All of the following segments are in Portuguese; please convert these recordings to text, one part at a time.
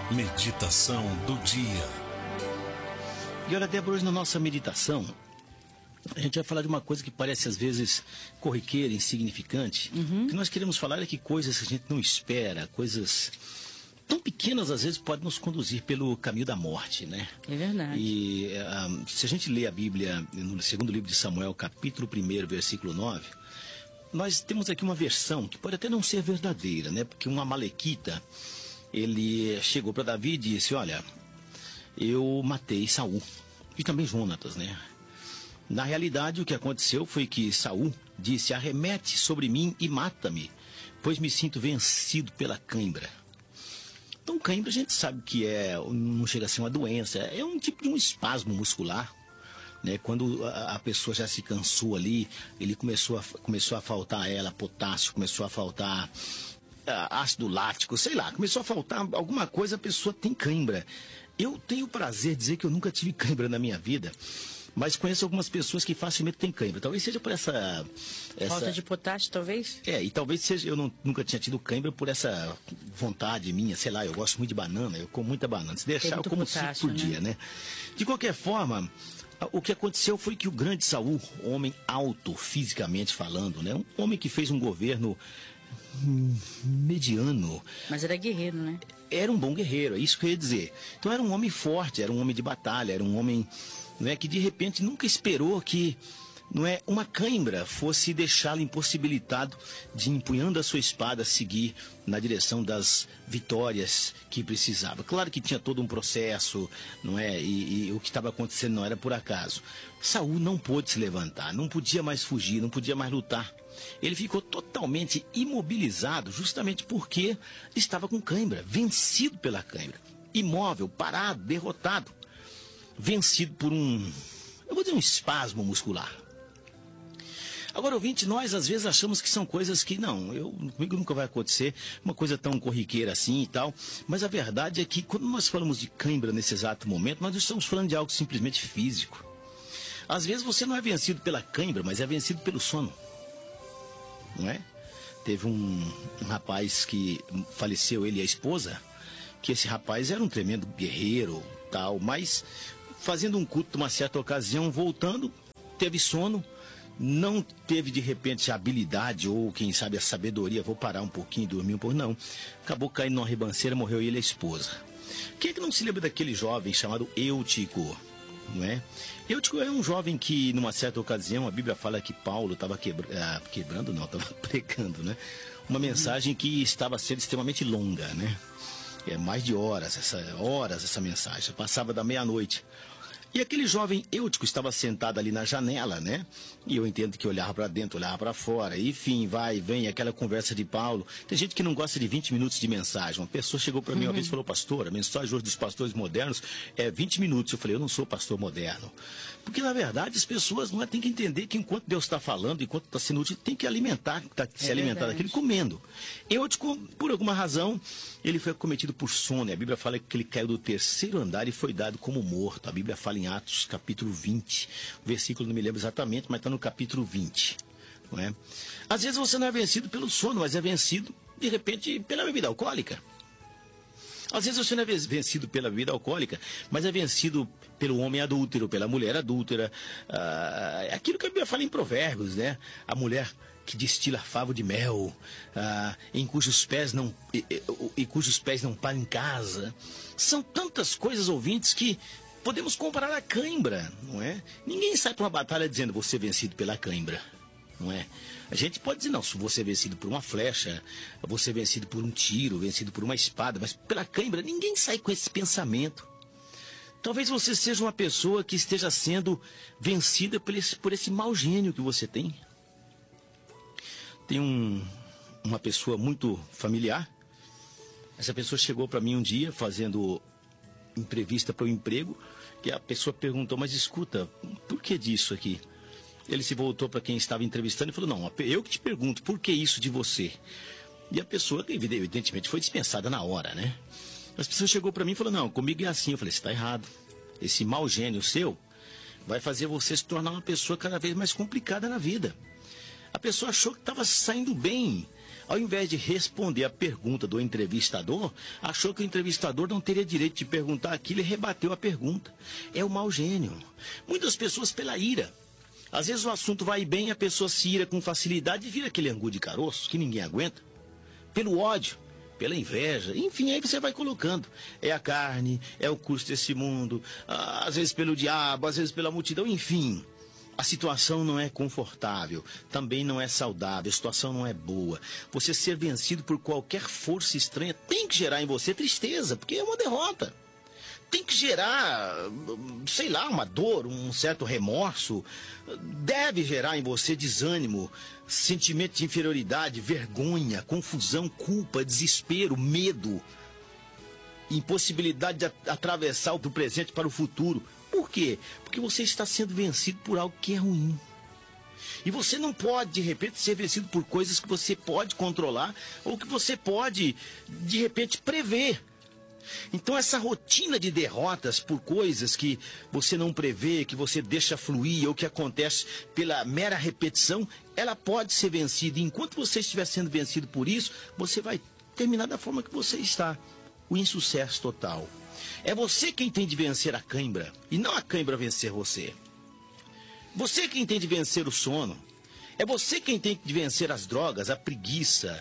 Meditação do dia. E olha, Débora, hoje na nossa meditação, a gente vai falar de uma coisa que parece às vezes corriqueira, insignificante. O que nós queremos falar é que coisas que a gente não espera, coisas tão pequenas às vezes podem nos conduzir pelo caminho da morte, né? É verdade. E se a gente lê a Bíblia no segundo livro de Samuel, capítulo 1, versículo 9, nós temos aqui uma versão que pode até não ser verdadeira, né? Porque um amalequita, ele chegou para Davi e disse: olha, eu matei Saul e também Jonatas, né? Na realidade, o que aconteceu foi que Saul disse: arremete sobre mim e mata-me, pois me sinto vencido pela cãibra. Então, cãibra a gente sabe que não chega a ser uma doença, é um tipo de um espasmo muscular, né? Quando a pessoa já se cansou ali, ele começou a faltar a ela potássio, começou a faltar ácido lático, sei lá, começou a faltar alguma coisa, a pessoa tem cãibra. Eu tenho o prazer de dizer que eu nunca tive cãibra na minha vida, mas conheço algumas pessoas que facilmente têm cãibra. Talvez seja por essa Falta de potássio, talvez? E talvez seja, nunca tinha tido cãibra por essa vontade minha, sei lá, eu gosto muito de banana, eu como muita banana. Se deixar, eu como 5 por dia, né? De qualquer forma, o que aconteceu foi que o grande Saul, homem alto, fisicamente falando, né? Um homem que fez um governo mediano. Mas era guerreiro, né? Era um bom guerreiro, é isso que eu ia dizer. Então era um homem forte, era um homem de batalha, era um homem, não é, que de repente nunca esperou que, não é, uma cãibra fosse deixá-lo impossibilitado de, empunhando a sua espada, seguir na direção das vitórias que precisava. Claro que tinha todo um processo, não é? E o que estava acontecendo não era por acaso. Saul não pôde se levantar, não podia mais fugir, não podia mais lutar. Ele ficou totalmente imobilizado, justamente porque estava com cãibra, vencido pela cãibra, imóvel, parado, derrotado, vencido por um espasmo muscular. Agora, ouvinte, nós às vezes achamos que são coisas que comigo nunca vai acontecer, uma coisa tão corriqueira assim e tal, mas a verdade é que quando nós falamos de cãibra nesse exato momento, nós não estamos falando de algo simplesmente físico. Às vezes você não é vencido pela cãibra, mas é vencido pelo sono. Não é? Teve um rapaz que faleceu, ele e a esposa, que esse rapaz era um tremendo guerreiro, tal, mas fazendo um culto numa certa ocasião, voltando, teve sono, não teve de repente a habilidade ou quem sabe a sabedoria, vou parar um pouquinho, dormir um pouco, não. Acabou caindo numa ribanceira, morreu ele e a esposa. Quem é que não se lembra daquele jovem chamado Eutico? Não é? Eutico é um jovem que, numa certa ocasião, a Bíblia fala que Paulo estava estava pregando, né? Uma mensagem que estava sendo extremamente longa, né? Mais de horas essa mensagem, passava da meia-noite. E aquele jovem Eutico estava sentado ali na janela, né? E eu entendo que olhava para dentro, olhava para fora. Enfim, vai e vem aquela conversa de Paulo. Tem gente que não gosta de 20 minutos de mensagem. Uma pessoa chegou para mim uma vez e falou: pastor, a mensagem hoje dos pastores modernos é 20 minutos. Eu falei: eu não sou pastor moderno. Porque, na verdade, as pessoas têm que entender que enquanto Deus está falando, enquanto está sendo útil, tem que alimentar, se alimentar daquele comendo. Eutico, por alguma razão, ele foi acometido por sono. A Bíblia fala que ele caiu do 3º andar e foi dado como morto. A Bíblia fala em Atos, capítulo 20. O versículo não me lembro exatamente, mas está no capítulo 20. Não é? Às vezes você não é vencido pelo sono, mas é vencido, de repente, pela bebida alcoólica. Às vezes você não é vencido pela bebida alcoólica, mas é vencido pelo homem adúltero, pela mulher adúltera. Aquilo que a Bíblia fala em Provérbios, né? A mulher que destila favo de mel, em cujos pés não param em casa. São tantas coisas, ouvintes, que podemos comparar a cãibra, não é? Ninguém sai para uma batalha dizendo: vou ser vencido pela cãibra, não é? A gente pode dizer: não, se você é vencido por uma flecha, você é vencido por um tiro, vencido por uma espada, mas pela cãibra ninguém sai com esse pensamento. Talvez você seja uma pessoa que esteja sendo vencida por esse mau gênio que você tem. Tem uma pessoa muito familiar. Essa pessoa chegou para mim um dia fazendo entrevista para o emprego, e a pessoa perguntou: mas escuta, por que disso aqui? Ele se voltou para quem estava entrevistando e falou: não, eu que te pergunto, por que isso de você? E a pessoa, evidentemente, foi dispensada na hora, né? As pessoas chegou para mim e falou: não, comigo é assim. Eu falei: você está errado. Esse mau gênio seu vai fazer você se tornar uma pessoa cada vez mais complicada na vida. A pessoa achou que estava saindo bem, Ao invés de responder a pergunta do entrevistador, achou que o entrevistador não teria direito de perguntar aquilo e rebateu a pergunta. É o mau gênio. Muitas pessoas pela ira. Às vezes o assunto vai bem, a pessoa se ira com facilidade e vira aquele angu de caroço que ninguém aguenta. Pelo ódio, pela inveja, enfim, aí você vai colocando. É a carne, é o curso desse mundo, às vezes pelo diabo, às vezes pela multidão, enfim. A situação não é confortável, também não é saudável, a situação não é boa. Você ser vencido por qualquer força estranha tem que gerar em você tristeza, porque é uma derrota. Tem que gerar, sei lá, uma dor, um certo remorso. Deve gerar em você desânimo, sentimento de inferioridade, vergonha, confusão, culpa, desespero, medo. Impossibilidade de atravessar do presente para o futuro. Por quê? Porque você está sendo vencido por algo que é ruim. E você não pode, de repente, ser vencido por coisas que você pode controlar ou que você pode, de repente, prever. Então essa rotina de derrotas por coisas que você não prevê, que você deixa fluir ou que acontece pela mera repetição, ela pode ser vencida. E enquanto você estiver sendo vencido por isso, você vai terminar da forma que você está. O insucesso total. É você quem tem de vencer a cãibra e não a cãibra vencer você. Você quem tem de vencer o sono. É você quem tem de vencer as drogas, a preguiça,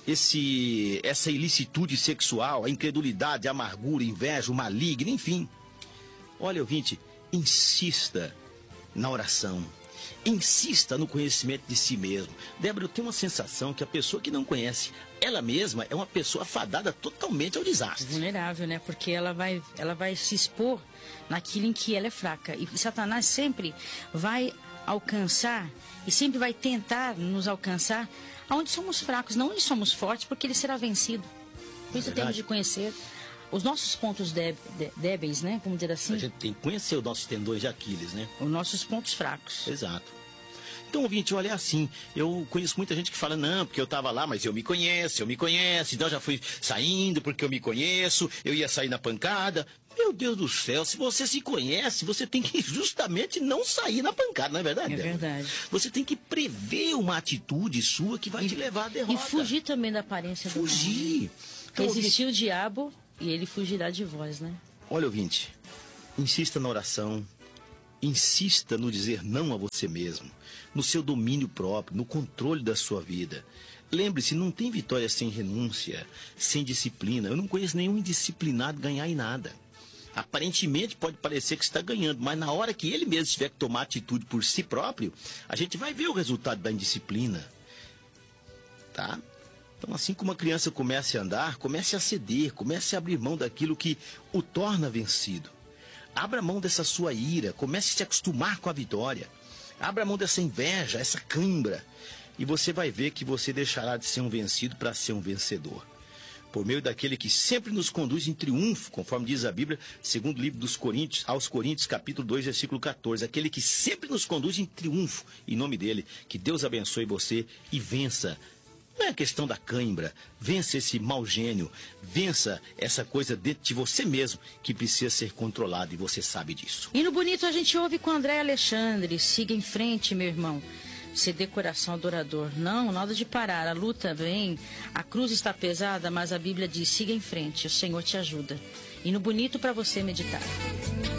essa ilicitude sexual, a incredulidade, a amargura, a inveja, o maligno, enfim. Olha, ouvinte, insista na oração. Insista no conhecimento de si mesmo. Débora, eu tenho uma sensação que a pessoa que não conhece ela mesma é uma pessoa fadada totalmente ao desastre. Vulnerável, né? Porque ela vai se expor naquilo em que ela é fraca. E Satanás sempre vai alcançar e sempre vai tentar nos alcançar onde somos fracos, não onde somos fortes, porque ele será vencido. Por isso temos de conhecer os nossos pontos débeis, né? Vamos dizer assim. A gente tem que conhecer os nossos tendões de Aquiles, né? Os nossos pontos fracos. Exato. Então, ouvinte, olha, é assim, eu conheço muita gente que fala, não, porque eu estava lá, mas eu me conheço, então eu já fui saindo porque eu me conheço, eu ia sair na pancada. Meu Deus do céu, se você se conhece, você tem que justamente não sair na pancada, não é verdade? É verdade. Você tem que prever uma atitude sua que vai te levar à derrota. E fugir também da aparência do mal. Fugir. Então, resistir o diabo e ele fugirá de vós, né? Olha, ouvinte, insista na oração, insista no dizer não a você mesmo, no seu domínio próprio, no controle da sua vida. Lembre-se, não tem vitória sem renúncia, sem disciplina. Eu não conheço nenhum indisciplinado ganhar em nada. Aparentemente pode parecer que está ganhando, mas na hora que ele mesmo tiver que tomar atitude por si próprio, a gente vai ver o resultado da indisciplina. Tá? Então, assim como uma criança começa a andar, comece a ceder, comece a abrir mão daquilo que o torna vencido. Abra mão dessa sua ira, comece a se acostumar com a vitória. Abra mão dessa inveja, essa cãibra. E você vai ver que você deixará de ser um vencido para ser um vencedor. Por meio daquele que sempre nos conduz em triunfo, conforme diz a Bíblia, segundo o livro dos Coríntios, aos Coríntios, capítulo 2, versículo 14. Aquele que sempre nos conduz em triunfo, em nome dele. Que Deus abençoe você e vença. Não é a questão da cãibra, vença esse mau gênio, vença essa coisa dentro de você mesmo que precisa ser controlada e você sabe disso. E no bonito a gente ouve com André Alexandre, siga em frente, meu irmão. Ceder coração adorador. Não, nada de parar, a luta vem, a cruz está pesada, mas a Bíblia diz, siga em frente, o Senhor te ajuda. E no bonito para você meditar.